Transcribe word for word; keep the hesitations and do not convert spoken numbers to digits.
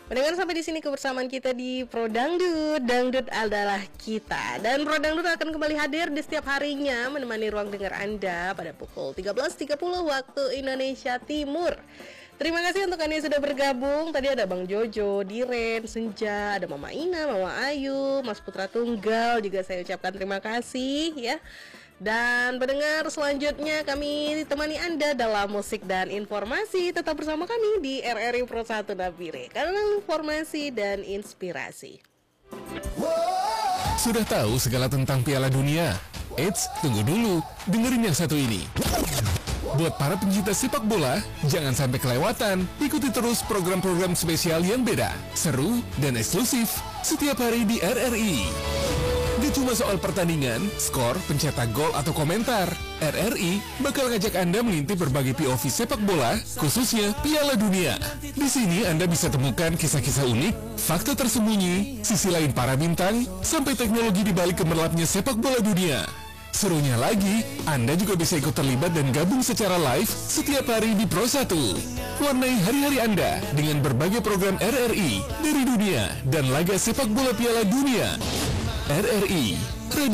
Mendengar sampai di sini kebersamaan kita di Pro Dangdut. Dangdut adalah kita. Dan Pro Dangdut akan kembali hadir di setiap harinya menemani ruang dengar Anda pada pukul tiga belas tiga puluh waktu Indonesia Timur. Terima kasih untuk Anda yang sudah bergabung. Tadi ada Bang Jojo, Diren, Senja, ada Mama Ina, Mama Ayu, Mas Putra Tunggal. Juga saya ucapkan terima kasih ya. Dan pendengar selanjutnya kami temani Anda dalam musik dan informasi. Tetap bersama kami di R R I Pro satu Nabire, kanal informasi dan inspirasi. Sudah tahu segala tentang Piala Dunia? Eits, tunggu dulu, dengerin yang satu ini. Buat para pencinta sepak bola, jangan sampai kelewatan. Ikuti terus program-program spesial yang beda, seru, dan eksklusif setiap hari di R R I. Gak cuma soal pertandingan, skor, pencetak gol, atau komentar. R R I bakal ngajak Anda mengintip berbagai P O V sepak bola, khususnya Piala Dunia. Di sini Anda bisa temukan kisah-kisah unik, fakta tersembunyi, sisi lain para bintang, sampai teknologi di balik gemerlapnya sepak bola dunia. Serunya lagi, Anda juga bisa ikut terlibat dan gabung secara live setiap hari di Pro satu. Warnai hari-hari Anda dengan berbagai program R R I dari dunia dan laga sepak bola Piala Dunia. R R I